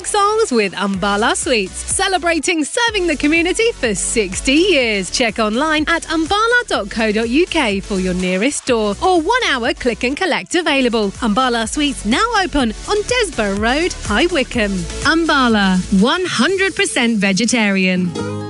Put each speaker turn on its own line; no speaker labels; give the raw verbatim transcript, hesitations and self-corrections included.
throwback songs with Umbala Sweets, celebrating serving the community for sixty years. Check online at umbala dot co dot uk for your nearest store or one hour click and collect available. Umbala Sweets now open on Desborough Road, High Wycombe. Umbala, one hundred percent vegetarian.